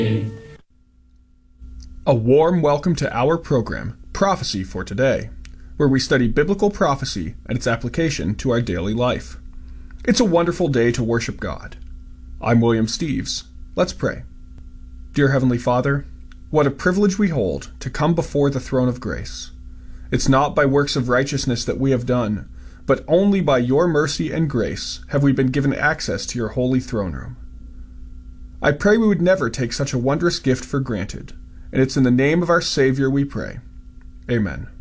A warm welcome to our program, Prophecy for Today, where we study biblical prophecy and its application to our daily life. It's a wonderful day to worship God. I'm William Steves. Let's pray. Dear Heavenly Father, what a privilege we hold to come before the throne of grace. It's not by works of righteousness that we have done, but only by your mercy and grace have we been given access to your holy throne room. I pray we would never take such a wondrous gift for granted, and it's in the name of our Savior we pray. Amen.